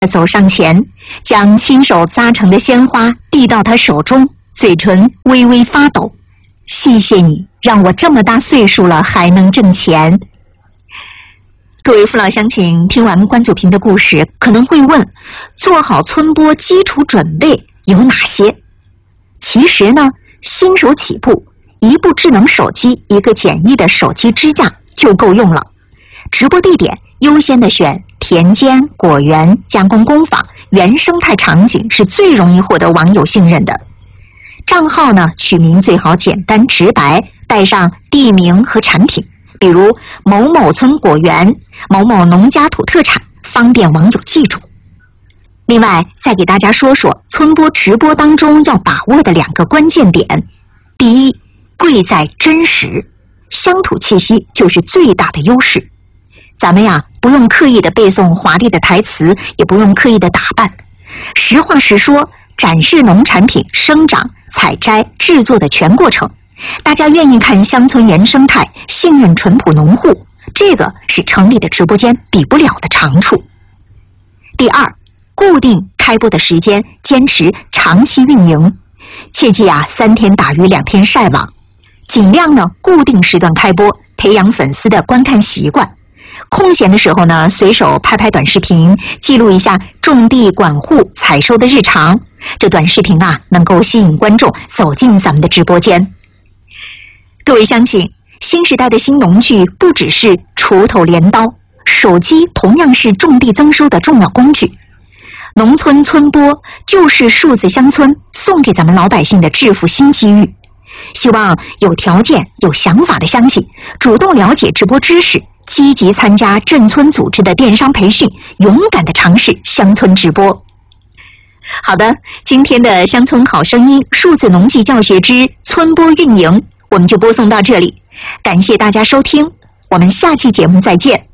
走上前，将亲手扎成的鲜花递到他手中，嘴唇微微发抖。谢谢你，让我这么大岁数了还能挣钱。各位父老乡亲，听完关祖平的故事，可能会问，做好村播基础准备有哪些？其实呢，新手起步，一部智能手机，一个简易的手机支架就够用了。直播地点优先的选田间、果园、加工工坊、原生态场景，是最容易获得网友信任的。账号呢，取名最好简单直白，带上地名和产品，比如某某村果园、某某农家土特产，方便网友记住。另外，再给大家说说村播直播当中要把握的2个关键点。第一，贵在真实，乡土气息就是最大的优势。咱们呀，不用刻意的背诵华丽的台词，也不用刻意的打扮，实话实说，展示农产品生长、采摘、制作的全过程。大家愿意看乡村原生态，信任淳朴农户，这个是城里的直播间比不了的长处。第二，固定开播的时间，坚持长期运营，切记啊，3天打鱼2天晒网，尽量呢固定时段开播，培养粉丝的观看习惯。空闲的时候呢，随手拍拍短视频，记录一下种地、管护、采收的日常。这短视频啊，能够吸引观众走进咱们的直播间。各位乡亲，新时代的新农具不只是锄头镰刀，手机同样是种地增收的重要工具。农村村播就是数字乡村送给咱们老百姓的致富新机遇。希望有条件、有想法的乡亲主动了解直播知识，积极参加镇村组织的电商培训，勇敢地尝试乡村直播。好的，今天的乡村好声音数字农技教学之村播运营，我们就播送到这里。感谢大家收听，我们下期节目再见。